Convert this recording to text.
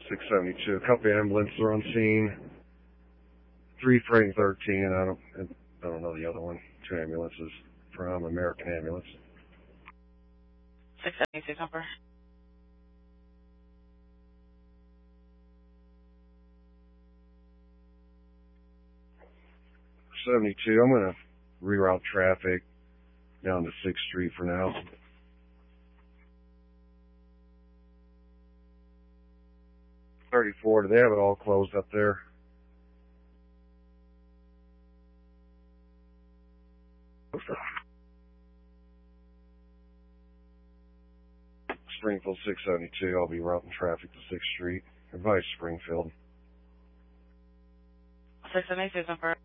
672. A couple of ambulances are on scene. 3 Frank 13. I don't know the other one. 2 ambulances from American Ambulance. 672 number. 72. I'm going to reroute traffic down to 6th Street for now. 34. Do they have it all closed up there? Springfield 672. I'll be routing traffic to 6th Street. Advice Springfield. 672 number.